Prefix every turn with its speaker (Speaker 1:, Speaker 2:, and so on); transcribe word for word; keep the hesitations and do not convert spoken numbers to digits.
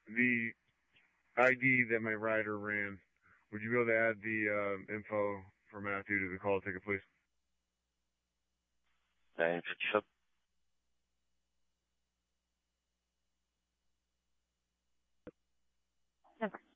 Speaker 1: the I D that my rider ran. Would you be able to add the uh, info for Matthew to the call ticket, please?
Speaker 2: nine fifty.
Speaker 3: Never.